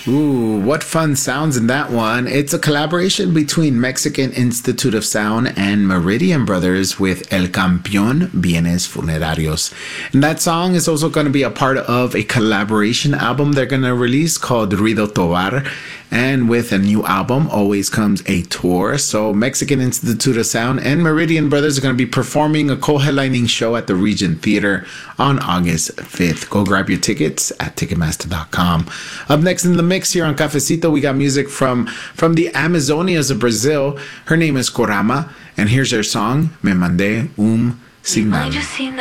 Ooh, what fun sounds in that one. It's a collaboration between Mexican Institute of Sound and Meridian Brothers with El Campeón Bienes Funerarios. And that song is also going to be a part of a collaboration album they're going to release called Ruido Tovar. And with a new album, always comes a tour. So Mexican Institute of Sound and Meridian Brothers are going to be performing a co-headlining show at the Regent Theater on August 5th. Go grab your tickets at Ticketmaster.com. Up next in the mix here on Cafecito, we got music from the Amazonias of Brazil. Her name is Corama, and here's her song, Me Mandé Signal.